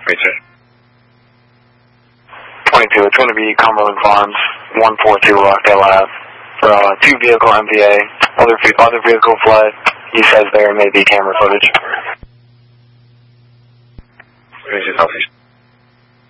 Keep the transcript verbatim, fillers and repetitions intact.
twenty-two, it's going to be Cumberland Farms, one forty-two Rockdale Ave. For uh, two vehicle M V A, other, other vehicle fled. He says there may be camera footage. Where's your office?